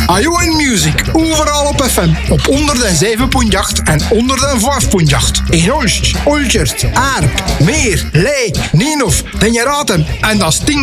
Ajo in Music, overal op FM. Op 107.8 en 105.8. In Olst, Olchert, Aarp, Meer, Leek, Ninov, Den je raad hem. En dat is